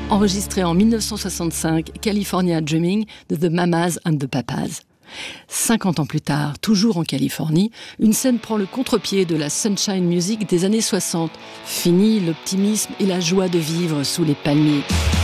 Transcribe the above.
Enregistré en 1965, California Dreaming de The Mamas and the Papas. 50 ans plus tard, toujours en Californie, une scène prend le contre-pied de la sunshine music des années 60. Fini l'optimisme et la joie de vivre sous les palmiers.